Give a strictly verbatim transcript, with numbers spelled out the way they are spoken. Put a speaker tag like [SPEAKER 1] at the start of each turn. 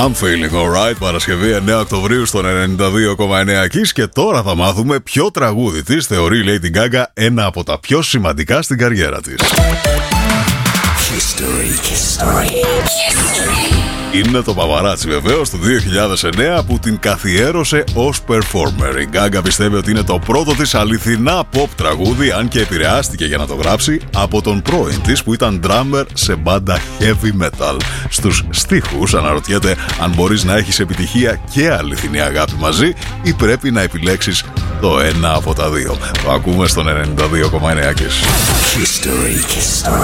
[SPEAKER 1] I'm feeling alright, Παρασκευή εννέα Οκτωβρίου στον ενενήντα δύο κόμμα εννέα Kiss. Και τώρα θα μάθουμε ποιο τραγούδι της θεωρεί η Lady Gaga ένα από τα πιο σημαντικά στην καριέρα της.
[SPEAKER 2] History, history, history.
[SPEAKER 1] Είναι το Paparazzi βεβαίως του δύο χιλιάδες εννέα που την καθιέρωσε ως performer. Η Gaga πιστεύει ότι είναι το πρώτο της αληθινά pop τραγούδι, αν και επηρεάστηκε για να το γράψει από τον πρώην της που ήταν drummer σε μπάντα heavy metal. Στους στίχους αναρωτιέται αν μπορείς να έχεις επιτυχία και αληθινή αγάπη μαζί ή πρέπει να επιλέξεις το ένα από τα δύο. Το ακούμε στον ενενήντα δύο κόμμα εννέα Kiss.
[SPEAKER 2] History, history.